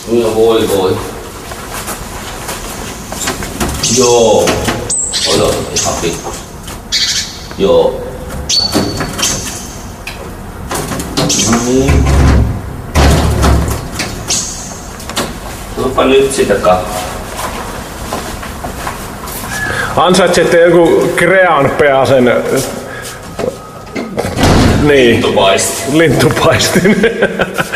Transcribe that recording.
Ja voi. Joo. Odota ihan pikkusen. Joo. Niin. Tuopa nyt sitä kahvaa. Ansaitsette joku Creanpeasen niin. Lintupaistin.